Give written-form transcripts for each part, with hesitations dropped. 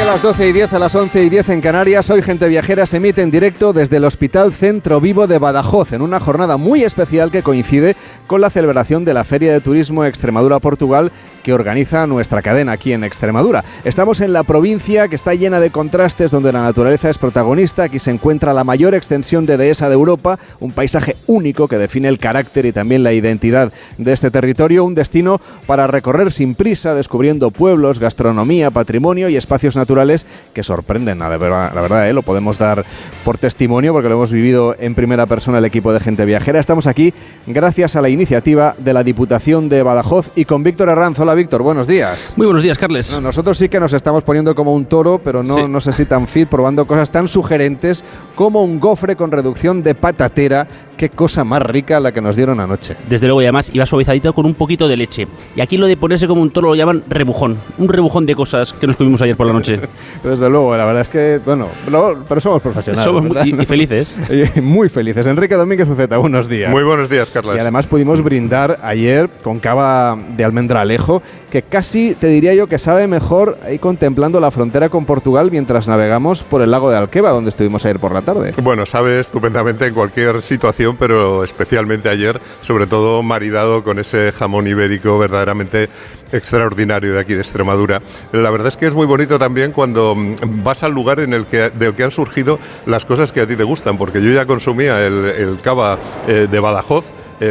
las 12:10, a las 11:10 en Canarias. Hoy Gente Viajera se emite en directo desde el Hospital Centro Vivo de Badajoz, en una jornada muy especial que coincide con la celebración de la Feria de Turismo Extremadura-Portugal que organiza nuestra cadena aquí en Extremadura. Estamos en la provincia que está llena de contrastes, donde la naturaleza es protagonista. Aquí se encuentra la mayor extensión de dehesa de Europa, un paisaje único que define el carácter y también la identidad de este territorio, un destino para recorrer sin prisa, descubriendo pueblos, gastronomía, patrimonio y espacios naturales que sorprenden. La verdad, lo podemos dar por testimonio porque lo hemos vivido en primera persona el equipo de Gente Viajera. Estamos aquí gracias a la iniciativa de la Diputación de Badajoz y con Víctor Herranz. Hola Víctor, buenos días. Muy buenos días, Carles. No, nosotros sí que nos estamos poniendo como un toro, pero no sé si tan fit, probando cosas tan sugerentes como un gofre con reducción de patatera. Qué cosa más rica la que nos dieron anoche. Desde luego, y además iba suavizadito con un poquito de leche. Y aquí lo de ponerse como un toro lo llaman rebujón. Un rebujón de cosas que nos comimos ayer por la noche. Desde luego, la verdad es que, pero somos profesionales. Somos y felices. Muy felices. Enrique Domínguez Uceta, buenos días. Muy buenos días, Carlos. Y además pudimos brindar ayer con cava de almendralejo, que casi te diría yo que sabe mejor ahí contemplando la frontera con Portugal mientras navegamos por el lago de Alqueva, donde estuvimos ayer por la tarde. Bueno, sabe estupendamente en cualquier situación, pero especialmente ayer, sobre todo maridado con ese jamón ibérico verdaderamente extraordinario de aquí de Extremadura. La verdad es que es muy bonito también cuando vas al lugar del que han surgido las cosas que a ti te gustan, porque yo ya consumía el cava de Badajoz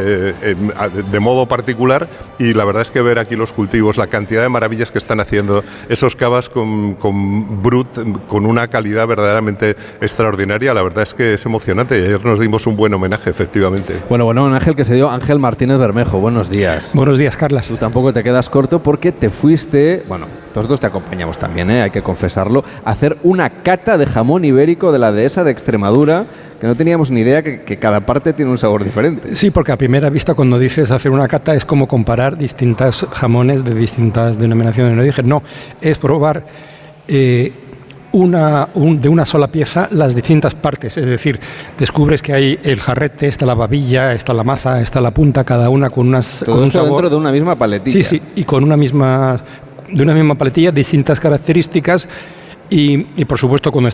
de modo particular, y la verdad es que ver aquí los cultivos, la cantidad de maravillas que están haciendo esos cavas con brut, con una calidad verdaderamente extraordinaria, la verdad es que es emocionante, y ayer nos dimos un buen homenaje, efectivamente. Bueno, un Ángel que se dio Ángel Martínez Bermejo. Buenos días. Buenos días, Carlas. Tú tampoco te quedas corto porque te fuiste, nosotros te acompañamos también, hay que confesarlo, a hacer una cata de jamón ibérico de la dehesa de Extremadura, que no teníamos ni idea que cada parte tiene un sabor diferente. Sí, porque a primera vista cuando dices hacer una cata es como comparar distintos jamones de distintas denominaciones de origen. No, es probar de una sola pieza las distintas partes. Es decir, descubres que hay el jarrete, está la babilla, está la maza, está la punta, cada una con un sabor dentro de una misma paletilla. Sí, y con una misma paletilla, distintas características. Y por supuesto, cuando